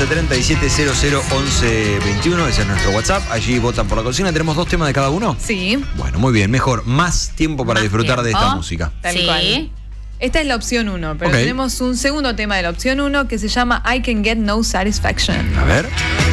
37 00 11 21. Ese es nuestro WhatsApp. Allí votan por la cocina. ¿Tenemos 2 temas de cada uno? Sí. Bueno, muy bien. Mejor. Más tiempo para disfrutar de esta música. Tal cual. Esta es la opción 1, pero tenemos un segundo tema de la opción 1 que se llama I Can Get No Satisfaction. A ver.